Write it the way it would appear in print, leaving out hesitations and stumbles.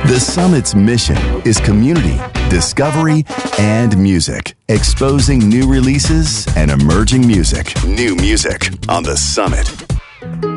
The Summit's mission is community, discovery, and music. Exposing new releases and emerging music. New music on The Summit.